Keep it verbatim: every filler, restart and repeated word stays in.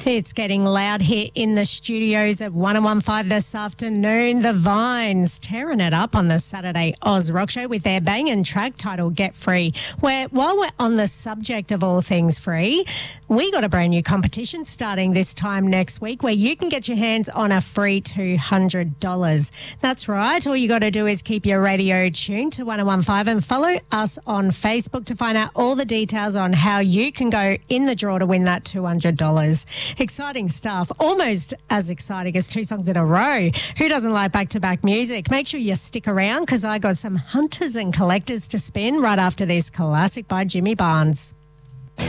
It's getting loud here in the studios at one oh one point five this afternoon. The Vines tearing it up on the Saturday Oz Rock Show with their banging track titled Get Free. Where while we're on the subject of all things free, we got a brand new competition starting this time next week where you can get your hands on a free two hundred dollars. That's right. All you got to do is keep your radio tuned to one oh one point five and follow us on Facebook to find out all the details on how you can go in the draw to win that two hundred dollars. Exciting stuff. Almost as exciting as two songs in a row. Who doesn't like back-to-back music? Make sure you stick around because I got some hunters and collectors to spin right after this classic by Jimmy Barnes.